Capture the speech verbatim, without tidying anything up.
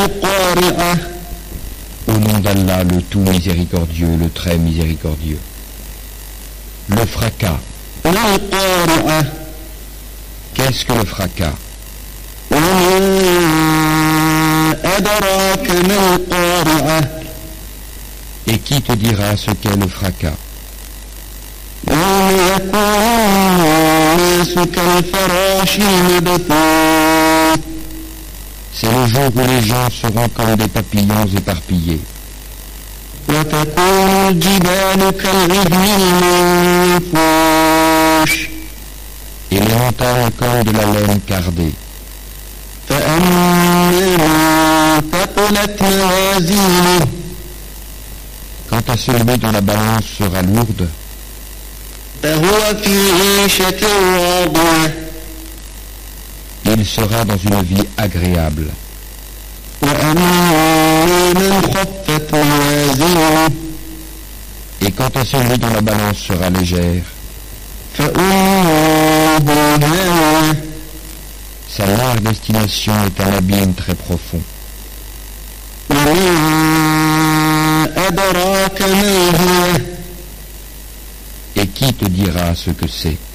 القارعة Au nom d'Allah, le tout miséricordieux, le très miséricordieux. Le fracas. ما القارعة Qu'est-ce que le fracas? وما أدراك ما القارعة Et qui te dira ce qu'est le fracas? يوم يكون الناس كالفراش المبثوث C'est le jour où les gens seront comme des papillons éparpillés. وتكون الجبال كالعهن المنفوش Et les montagnes comme de la laine cardée. فأما من ثقلت موازينه Quant à celui dont la balance sera lourde, فهو في عيشة راضية il sera dans une vie agréable. وأما من خفت موازينه Et quant à celui dont la balance sera légère, فأمه هاوية sa large destination est un abîme très profond. وما أدراك ما هي Et qui te dira ce que c'est?